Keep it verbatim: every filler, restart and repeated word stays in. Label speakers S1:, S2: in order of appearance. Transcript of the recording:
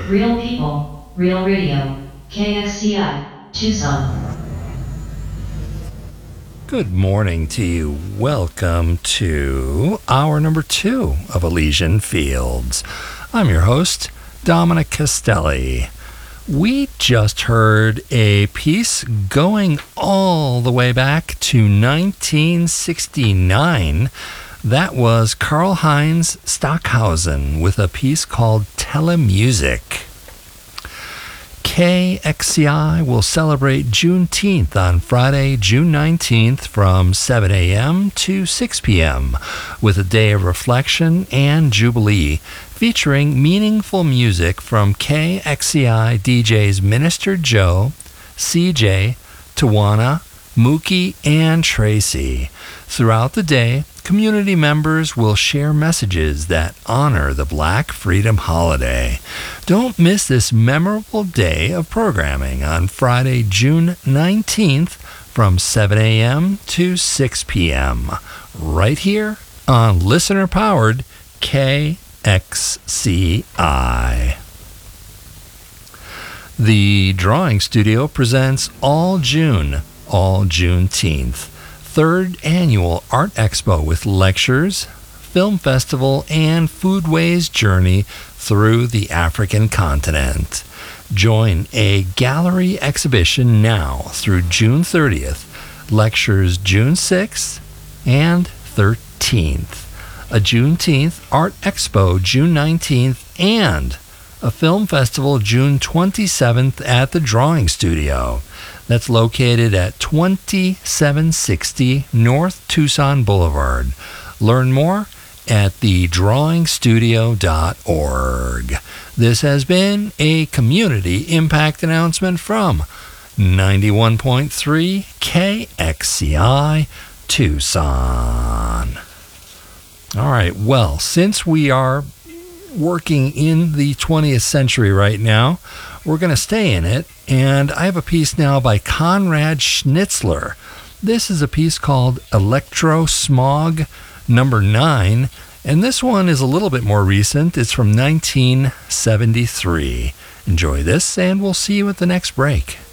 S1: Real people, real radio. K X C I, Tucson.
S2: Good morning to you. Welcome to hour number two of Elysian Fields. I'm your host, Dominic Castelli. We just heard a piece going all the way back to nineteen sixty-nine. That was Karlheinz Stockhausen with a piece called Telemusic. K X C I will celebrate Juneteenth on Friday, June nineteenth from seven a.m. to six p.m. with a day of reflection and jubilee featuring meaningful music from K X C I D Js Minister Joe, C J, Tawana, Mookie, and Tracy. Throughout the day, community members will share messages that honor the Black Freedom Holiday. Don't miss this memorable day of programming on Friday, June nineteenth from seven a.m. to six p.m. right here on listener-powered K X C I. The Drawing Studio presents All June, All Juneteenth, third annual Art Expo with lectures, film festival, and foodways journey through the African continent. Join a gallery exhibition now through June thirtieth, lectures June sixth and thirteenth, a Juneteenth Art Expo June nineteenth, and a film festival June twenty-seventh at the Drawing Studio. That's located at twenty-seven sixty North Tucson Boulevard. Learn more at the drawing studio dot org. This has been a community impact announcement from ninety-one point three K X C I Tucson. All right, well, since we are working in the twentieth century right now, we're going to stay in it, and I have a piece now by Conrad Schnitzler. This is a piece called Electro Smog number nine, and this one is a little bit more recent. It's from nineteen seventy-three. Enjoy this, and we'll see you at the next break.